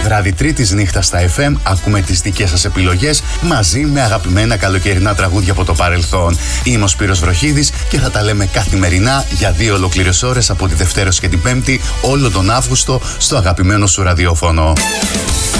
βράδυ Τρίτης νύχτα στα FM ακούμε τις δικές σας επιλογές μαζί με αγαπημένα καλοκαιρινά τραγούδια από το παρελθόν. Είμαι ο Σπύρος Βροχίδης και θα τα λέμε καθημερινά για 2 ολόκληρες ώρες από τη Δευτέρα και την Πέμπτη όλο τον Αύγουστο στο αγαπημένο σου ραδιόφωνο.